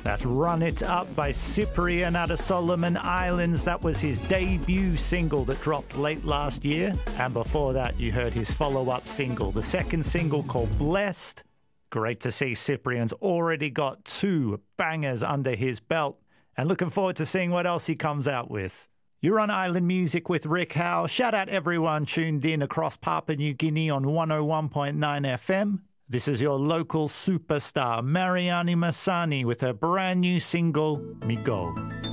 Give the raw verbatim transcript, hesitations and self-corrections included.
That's Run It Up by Cyprian out of Solomon Islands. That was his debut single that dropped late last year. And before that, you heard his follow-up single, the second single called Blessed. Great to see Cyprian's already got two bangers under his belt. And looking forward to seeing what else he comes out with. You're on Island Music with Rick Howe. Shout out everyone tuned in across Papua New Guinea on one oh one point nine F M. This is your local superstar, Mariani Masani, with her brand new single, Migo.